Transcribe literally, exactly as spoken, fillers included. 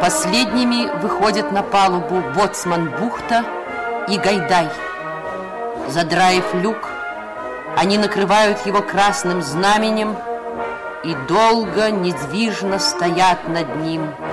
Последними выходят на палубу боцман Бухта и Гайдай. Задраив люк, они накрывают его красным знаменем и долго недвижно стоят над ним,